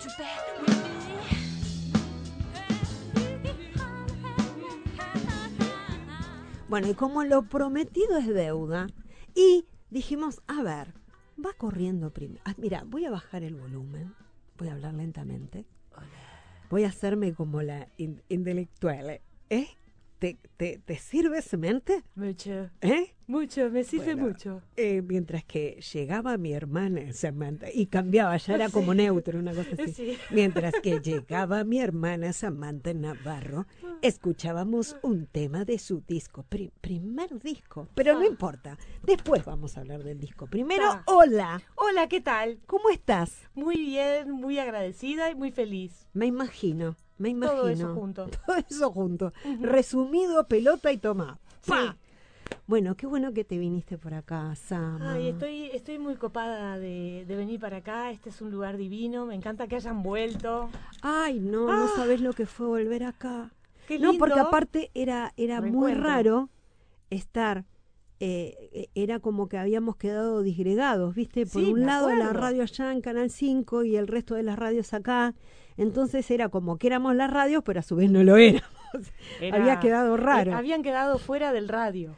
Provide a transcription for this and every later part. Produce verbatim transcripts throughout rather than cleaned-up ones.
too fast with me. Bueno, y como lo prometido es deuda, y dijimos, a ver, va corriendo primero. Ah, mira, voy a bajar el volumen, voy a hablar lentamente. Hola. Voy a hacerme como la in- intelectual, ¿eh? ¿Te, te, ¿Te sirve semente? Mucho. ¿Eh? Mucho, me sirve Bueno, mucho. Eh, mientras que llegaba mi hermana Samantha, y cambiaba, ya era Sí. como neutro, una cosa así. Sí. Mientras que llegaba mi hermana Samantha Navarro, escuchábamos un tema de su disco, pri- primer disco, pero no Ah. importa, después vamos a hablar del disco. Primero, Ta. hola, Hola, ¿qué tal? ¿cómo estás? Muy bien, muy agradecida y muy feliz. Me imagino, me imagino. Todo eso junto. Todo eso junto. Ujú. Resumido, pelota y toma. Sí. ¡Pa! Bueno, qué bueno que te viniste por acá, Sama. Ay, estoy, estoy muy copada de, de venir para acá. Este es un lugar divino. Me encanta que hayan vuelto. Ay, no, no sabes lo que fue volver acá. Qué No, lindo. porque aparte era, era muy Reencuentro. raro estar, eh, era como que habíamos quedado disgregados, ¿viste? Por Sí, un me lado la acuerdo. radio allá en Canal cinco y el resto de las radios acá. Entonces era como que éramos las radios, pero a su vez no lo éramos. Era- Había quedado raro. eh, habían quedado fuera del radio.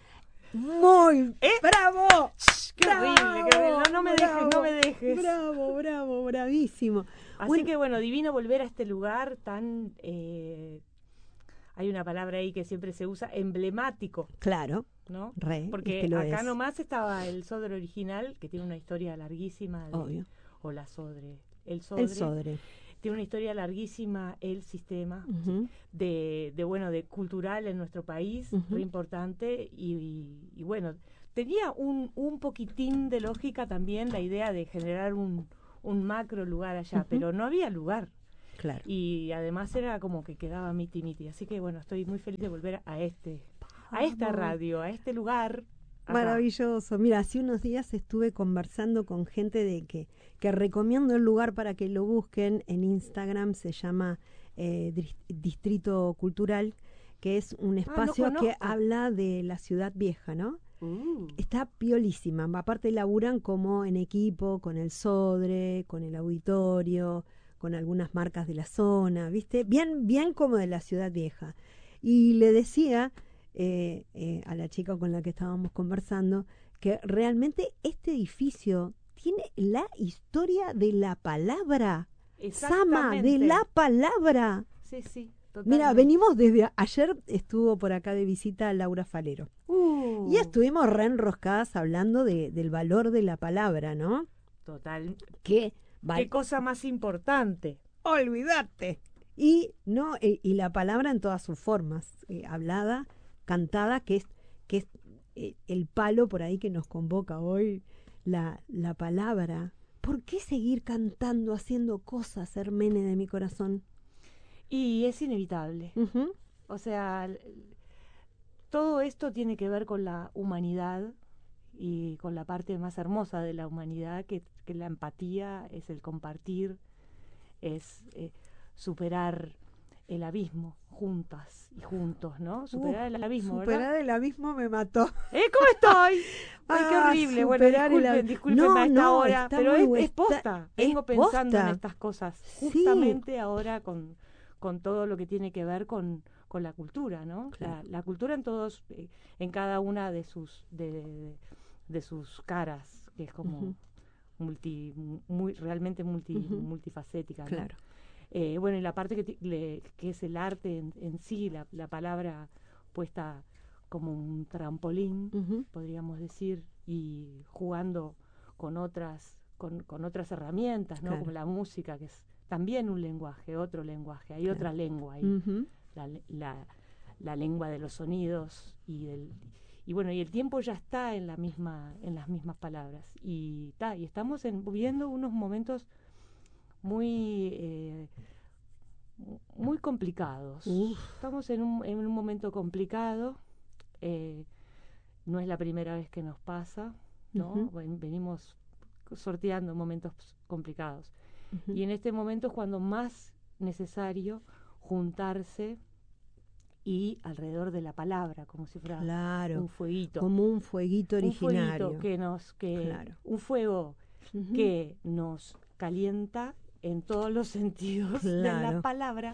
Muy ¿Eh? bravo. Qué Bravo, horrible, qué horrible. No, no me dejes, bravo, no me dejes. Bravo, bravo, bravísimo. Así Bueno, que bueno, divino volver a este lugar tan... eh, hay una palabra ahí que siempre se usa, emblemático, claro, ¿no? re, Porque es que lo acá es. nomás estaba el Sodre original, que tiene una historia larguísima. De, Obvio. O la Sodre. El Sodre. El Sodre. Tiene una historia larguísima, el sistema, Ujú. de, de, bueno, de cultural en nuestro país, Ujú. muy importante. Y, y, y bueno, tenía un, un poquitín de lógica también la idea de generar un, un macro lugar allá, Ujú. pero no había lugar. Claro. Y además era como que quedaba miti miti. Así que bueno, estoy muy feliz de volver a este, a esta Vamos. radio, a este lugar. acá. Maravilloso. Mira, hace unos días estuve conversando con gente de que, que recomiendo el lugar para que lo busquen en Instagram, se llama eh, Dris- Distrito Cultural, que es un espacio que conozco. habla de la ciudad vieja, ¿no? Uh, Está piolísima. Aparte laburan como en equipo con el Sodre, con el auditorio, con algunas marcas de la zona, ¿viste? Bien, bien como de la ciudad vieja. Y le decía eh, eh, a la chica con la que estábamos conversando que realmente este edificio tiene la historia de la palabra. Sama, de exactamente. la palabra. Sí, sí, Mira, totalmente. venimos desde ayer, estuvo por acá de visita Laura Falero. Uh, Y estuvimos re enroscadas hablando de, del valor de la palabra, ¿no? Total. Que val- Qué cosa más importante. olvídate. Y no eh, y la palabra en todas sus formas, eh, hablada, cantada, que es que es eh, el palo por ahí que nos convoca hoy, la, la palabra. ¿Por qué seguir cantando, haciendo cosas, Hermene de mi corazón? Y es inevitable. Ujú. O sea, l- todo esto tiene que ver con la humanidad y con la parte más hermosa de la humanidad, que, que la empatía, es el compartir, es eh, superar el abismo juntas y juntos, ¿no? Superar Uh, el abismo, superar ¿verdad? el abismo me mató. ¿Eh? ¿Cómo estoy? Ay, qué Ah, horrible. Bueno, superar el disculpen, ab- disculpen No, a esta no, hora, está pero muy es, bu- es está- posta. es Vengo pensando posta. en estas cosas, Sí. justamente ahora con, con todo lo que tiene que ver con, con la cultura, ¿no? Claro. La, la cultura en todos, eh, en cada una de sus, de, de, de sus caras, que es como Ujú. multi, muy, realmente multi, Ujú. multifacética, ¿no? Claro. Eh, bueno, y la parte que, ti- le- que es el arte en, en sí, la, la palabra puesta como un trampolín, Ujú. podríamos decir, y jugando con otras, con, con otras herramientas, ¿no? Claro. Como la música, que es también un lenguaje, otro lenguaje, hay Claro. otra lengua ahí, Ujú. la, le- la, la lengua de los sonidos y del y bueno, y el tiempo ya está en la misma, en las mismas palabras. Y ta, y estamos en, viviendo unos momentos muy eh, muy complicados. Uf. Estamos en un, en un momento complicado. eh, no es la primera vez que nos pasa, ¿no? Ujú. Ven- venimos sorteando momentos complicados. Ujú. Y en este momento es cuando más necesario juntarse y alrededor de la palabra, como si fuera Claro. un fueguito. Como un fueguito un originario. fueguito que nos, que, Claro. un fuego Ujú. que nos calienta en todos los sentidos Claro. de la palabra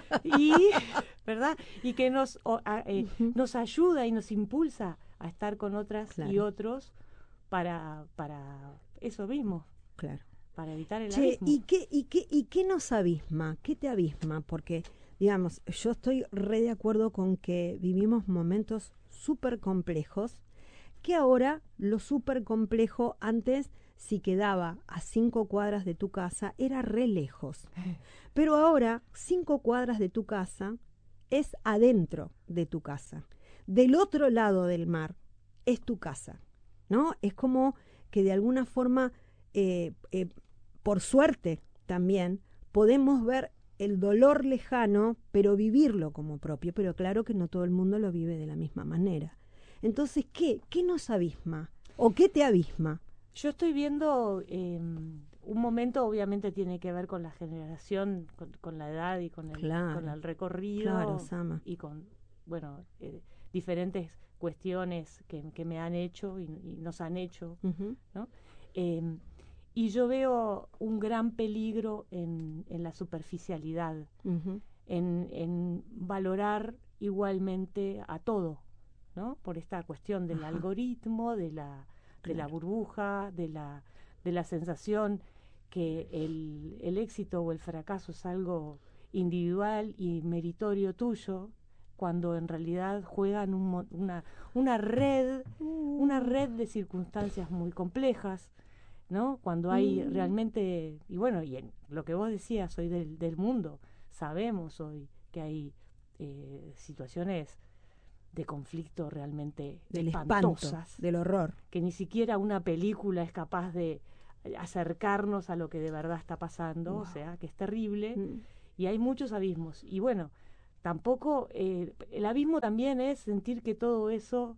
y verdad y que nos o, a, eh, Uh-huh. nos ayuda y nos impulsa a estar con otras Claro. y otros para para eso mismo, Claro. para evitar el Che, abismo. ¿y qué, y, qué, ¿y qué nos abisma? ¿Qué te abisma? Porque, digamos, yo estoy re de acuerdo con que vivimos momentos súper complejos, que ahora lo súper complejo antes, si quedaba a cinco cuadras de tu casa, era re lejos. Pero ahora, cinco cuadras de tu casa es adentro de tu casa. Del otro lado del mar es tu casa, ¿no? Es como que de alguna forma, eh, eh, por suerte también, podemos ver el dolor lejano, pero vivirlo como propio. Pero claro que no todo el mundo lo vive de la misma manera. Entonces, ¿qué? ¿Qué nos abisma? ¿O qué te abisma? Yo estoy viendo eh, un momento, obviamente tiene que ver con la generación, con, con la edad y con el, Claro, con el recorrido claro, Sama. y con, bueno, eh, diferentes cuestiones que, que me han hecho y, y nos han hecho, Uh-huh. ¿no? Eh, y yo veo un gran peligro en, en la superficialidad, Uh-huh. en, en valorar igualmente a todo, ¿no? Por esta cuestión del Ajá. algoritmo, de la de la Claro. burbuja, de la de la sensación que el, el éxito o el fracaso es algo individual y meritorio tuyo, cuando en realidad juegan un mo- una una red, una red de circunstancias muy complejas, ¿no? Cuando hay Mm. realmente, y bueno, y en lo que vos decías hoy del, del mundo, sabemos hoy que hay eh, situaciones de conflicto realmente Del espanto, espantosas, del horror. que ni siquiera una película es capaz de acercarnos a lo que de verdad está pasando, Wow. o sea, que es terrible, Mm. y hay muchos abismos. Y bueno, tampoco, eh, el abismo también es sentir que todo eso,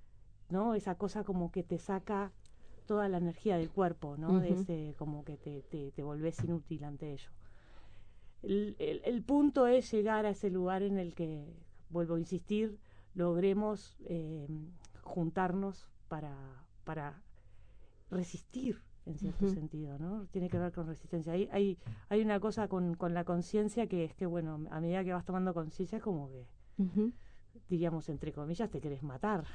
¿no? Esa cosa como que te saca toda la energía del cuerpo, ¿no? De Ujú. ese, como que te, te, te volvés inútil ante ello. El, el, el punto es llegar a ese lugar en el que, vuelvo a insistir, logremos eh, juntarnos para, para resistir, en cierto Ujú. sentido, ¿no? Tiene que ver con resistencia. Hay, hay, hay una cosa con, con la conciencia que es que, bueno, a medida que vas tomando conciencia es como que, Ujú. diríamos, entre comillas, te querés matar.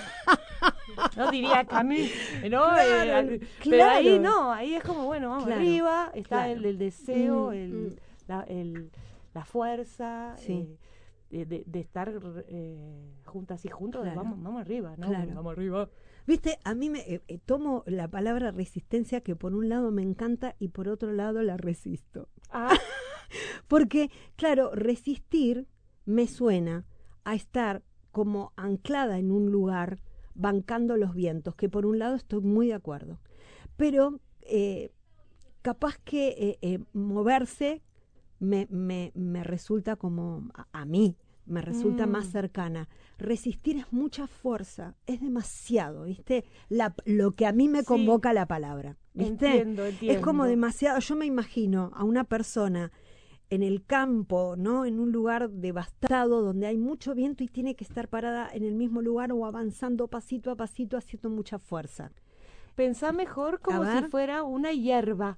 No diría Camus, ¿no? Claro, Eh, claro. Pero ahí no, ahí es como, bueno, vamos Claro, arriba, está claro. el, el deseo, Mm, el, mm. la, el, la fuerza Sí. eh, de, de, de estar eh, juntas y juntos, de Claro. vamos, vamos arriba, ¿no? Claro. Vamos arriba. Viste, a mí me eh, eh, tomo la palabra resistencia, que por un lado me encanta y por otro lado la resisto. Ah, Porque, claro, resistir me suena a estar como anclada en un lugar, bancando los vientos, que por un lado estoy muy de acuerdo. Pero eh, capaz que eh, eh, moverse me, me, me resulta como, a, a mí, me resulta Mm. más cercana. Resistir es mucha fuerza, es demasiado, ¿viste? La, lo que a mí me Sí. convoca la palabra, ¿viste? entiendo, entiendo. Es como demasiado, yo me imagino a una persona en el campo, ¿no? En un lugar devastado donde hay mucho viento y tiene que estar parada en el mismo lugar o avanzando pasito a pasito haciendo mucha fuerza. Pensá mejor como A si ver. fuera una hierba.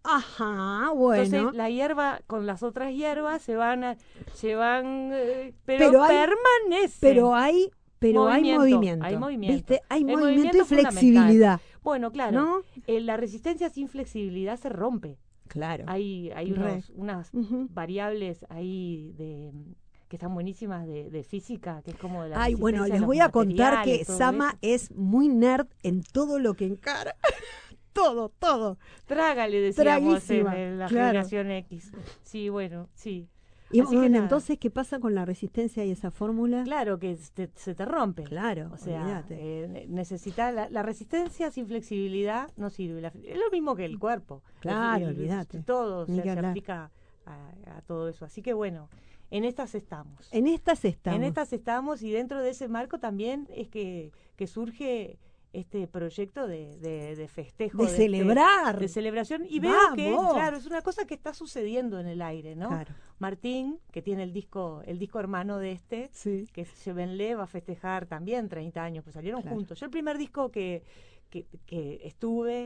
Ajá, bueno. Entonces la hierba con las otras hierbas se van a, se van, eh, pero, Pero hay- permanecen. pero hay, pero Movimiento, hay movimiento. hay movimiento. ¿Viste? Hay El movimiento, movimiento y es fundamental. flexibilidad. Bueno, claro, ¿No? eh, la resistencia sin flexibilidad se rompe. Claro. Hay, hay Re. unos, unas Ujú. variables ahí de que están buenísimas de, de física, que es como de la Ay, bueno, resistencia les los voy a contar que materiales, todo Sama eso. es muy nerd en todo lo que encara. todo, todo. Trágale, decíamos en, Traguísima, en la claro. generación X. Sí, bueno, sí. Y Así que bueno, nada. entonces, ¿qué pasa con la resistencia y esa fórmula? Claro que te- se te rompe. Claro, O sea, olvídate. eh, necesita la, la resistencia sin flexibilidad no sirve. La- es lo mismo que el cuerpo. Claro, El- el- olvídate. Todo Ni se, que se hablar. aplica a, a todo eso. Así que bueno, en estas estamos. En estas estamos. En estas estamos y dentro de ese marco también es que, que surge este proyecto de, de, de festejo. De este- celebrar. de celebración. Y veo que, ¡Vamos! claro, es una cosa que está sucediendo en el aire, ¿no? Claro. Martín, que tiene el disco, el disco hermano de este, Sí. que es Llévenle, va a festejar también treinta años, pues salieron Claro. juntos. Yo el primer disco que, que, que estuve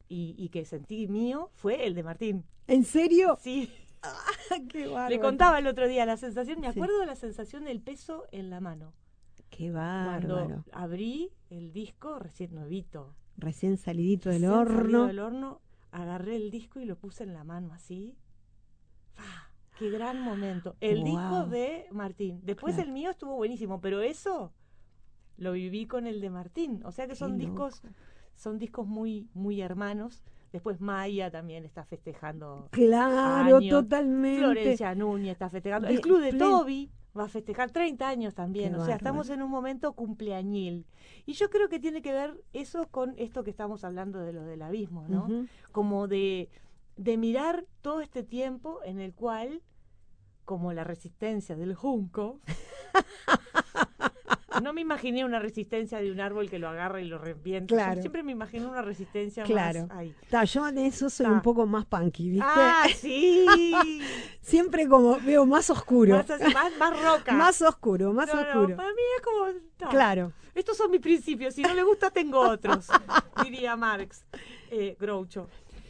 y, y que sentí mío fue el de Martín. ¿En serio? Sí. ¡Qué bárbaro! Le contaba el otro día la sensación, me Sí. acuerdo de la sensación del peso en la mano. ¡Qué bárbaro! Cuando abrí el disco, recién nuevito. Recién salidito del Recién horno. salido del horno, agarré el disco y lo puse en la mano así. ¡Ah! ¡Qué gran momento! El Wow. disco de Martín. Después Claro. el mío estuvo buenísimo, pero eso lo viví con el de Martín. O sea que Qué son loco. discos, son discos muy, muy hermanos. Después Maya también está festejando Claro, años. totalmente. Florencia Núñez está festejando. Bien, El Club de plen- Toby va a festejar treinta años también. Qué O sea, bárbaro. estamos en un momento cumpleañil. Y yo creo que tiene que ver eso con esto que estamos hablando de lo del abismo, ¿no? Ujú. Como de, de mirar todo este tiempo en el cual, como la resistencia del junco, no me imaginé una resistencia de un árbol que lo agarra y lo revienta. Claro. Yo siempre me imaginé una resistencia Claro. más ahí. Ta, yo en eso soy Ta. un poco más punky, ¿viste? ¡Ah, sí! Siempre como veo más oscuro. Más, así, más, más roca. Más oscuro, más No, no, oscuro. para mí es como... ta. Claro. Estos son mis principios, si no le gusta tengo otros, diría Marx, eh, Groucho.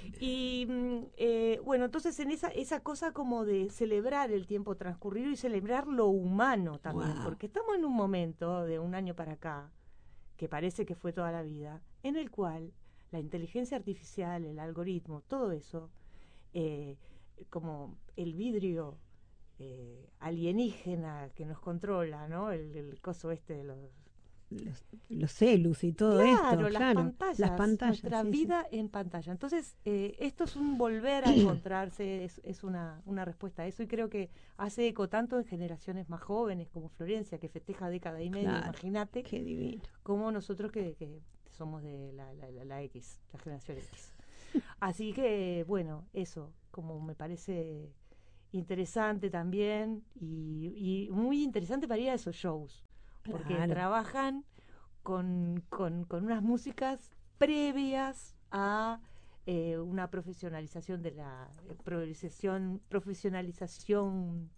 Y mm, eh, bueno, entonces en esa, esa cosa como de celebrar el tiempo transcurrido y celebrar lo humano también, Wow. porque estamos en un momento de un año para acá, que parece que fue toda la vida, en el cual la inteligencia artificial, el algoritmo, todo eso, eh, como el vidrio eh, alienígena que nos controla, ¿no? El, el coso este de los... Los, los celus y todo Claro, esto. las Claro, pantallas, las pantallas. nuestra sí, sí. vida en pantalla. Entonces, eh, esto es un volver a encontrarse, es, es una, una respuesta a eso, y creo que hace eco tanto en generaciones más jóvenes como Florencia, que festeja década y media, Claro, imagínate, Qué divino. como nosotros que, que somos de la, la, la, la X, la generación X. Así que, bueno, eso, como me parece interesante también, y, y muy interesante para ir a esos shows, porque Claro. trabajan con, con, con unas músicas previas a eh, una profesionalización de la eh, profesionalización, profesionalización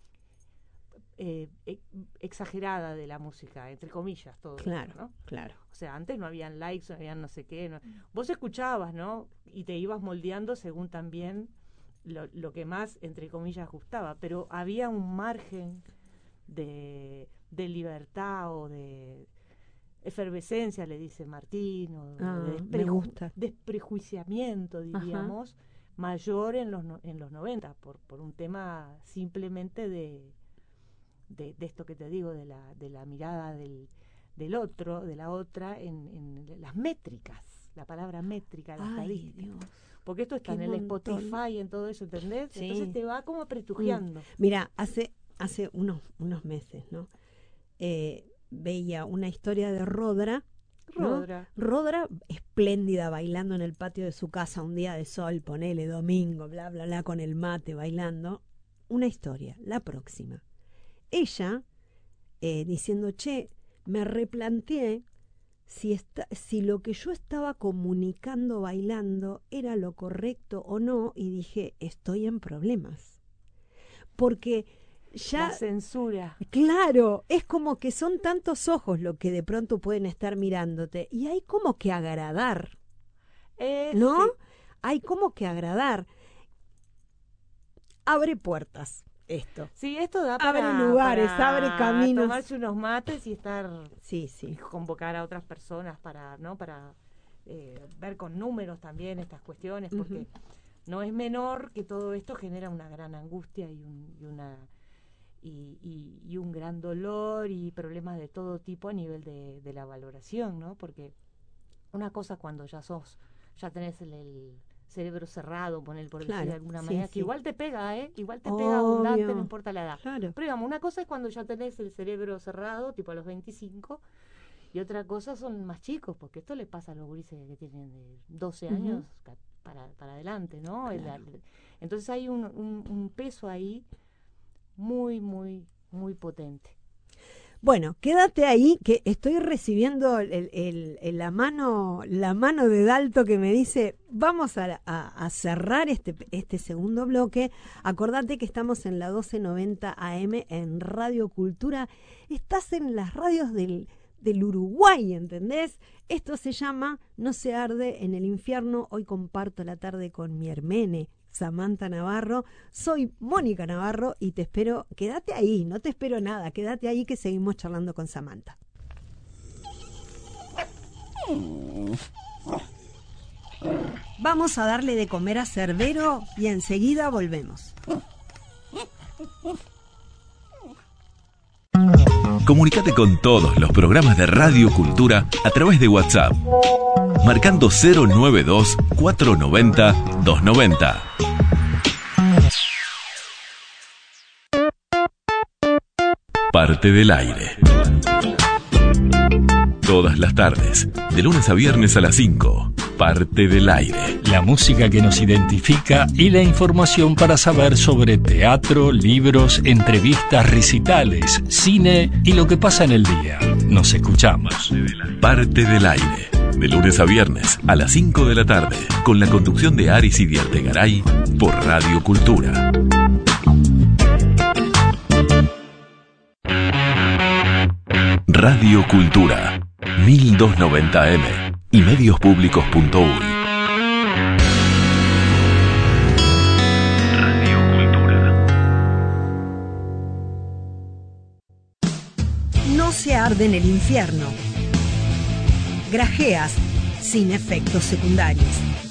eh, e- exagerada de la música, entre comillas, todo Claro, esto, ¿no? claro. O sea, antes no habían likes, no habían no sé qué. No. Vos escuchabas, ¿no? Y te ibas moldeando según también lo, lo que más, entre comillas, gustaba. Pero había un margen de, de libertad o de efervescencia, le dice Martín, o Ah, de me gusta. desprejuiciamiento, diríamos, mayor en los, no, en los noventa, por, por un tema simplemente de, de, de esto que te digo, de la, de la mirada del, del otro, de la otra, en, en las métricas, la palabra métrica, la Ay, estadística. Dios. Porque esto está Qué en el montón. Spotify y en todo eso, ¿entendés? Sí. Entonces te va como apretujeando. Mira, hace, hace unos, unos meses, ¿no? Eh, veía una historia de Rodra. ¿no? Rodra. Rodra, espléndida, bailando en el patio de su casa un día de sol, ponele domingo, bla, bla, bla, con el mate, bailando. Una historia, la próxima. Ella, eh, diciendo, che, me replanteé si, está, si lo que yo estaba comunicando bailando era lo correcto o no, y dije, estoy en problemas. Porque ya... La censura. Claro, es como que son tantos ojos lo que de pronto pueden estar mirándote, y hay como que agradar, Eh, ¿no? sí. Hay como que agradar. Abre puertas esto. Sí, esto da para, Abre lugares, para abre caminos. tomarse unos mates y estar, Sí, y sí. convocar a otras personas para, ¿no? Para eh, ver con números también estas cuestiones, porque Ujú. no es menor que todo esto genera una gran angustia y, un, y una y, y, y un gran dolor y problemas de todo tipo a nivel de, de la valoración, ¿no? Porque una cosa cuando ya sos, ya tenés el, el cerebro cerrado, poner por Claro, decir de alguna sí, manera, sí. que igual te pega, ¿eh? Igual te pega abundante, Obvio. no importa la edad. Claro. Pero digamos, una cosa es cuando ya tenés el cerebro cerrado, tipo a los veinticinco, y otra cosa son más chicos, porque esto le pasa a los gurises que tienen de doce Ujú. años ca- para, para adelante, ¿no? El- Claro. el- entonces hay un, un, un peso ahí muy, muy, muy potente. Bueno, quédate ahí que estoy recibiendo el, el- el- la mano la mano de Dalto que me dice, vamos a, a- a cerrar este, este segundo bloque. Acordate que estamos en la doce noventa A M en Radio Cultura. Estás en las radios del, del Uruguay, ¿entendés? Esto se llama No se arde en el infierno. Hoy comparto la tarde con mi hermene, Samantha Navarro. Soy Mónica Navarro y te espero, quédate ahí, no te espero nada, quédate ahí que seguimos charlando con Samantha. Vamos a darle de comer a Cerbero y enseguida volvemos. Comunicate con todos los programas de Radio Cultura a través de WhatsApp, marcando cero noventa y dos, cuatrocientos noventa, doscientos noventa. Parte del aire. Todas las tardes, de lunes a viernes a las cinco. Parte del aire. La música que nos identifica y la información para saber sobre teatro, libros, entrevistas, recitales, cine y lo que pasa en el día. Nos escuchamos. Parte del aire. De lunes a viernes a las cinco de la tarde. Con la conducción de Aris y Diartegaray por Radio Cultura. Radio Cultura. mil doscientos noventa eme y mediospublicos punto uy. Radio Cultura. No se arde en el infierno. Grajeas sin efectos secundarios.